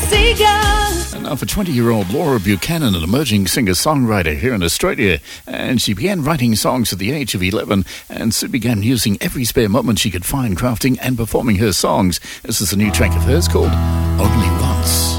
Seeger. And now for 20-year-old Laura Buchanan, an emerging singer-songwriter here in Australia. And she began writing songs at the age of 11 and soon began using every spare moment she could find crafting and performing her songs. This is a new track of hers called Only Once.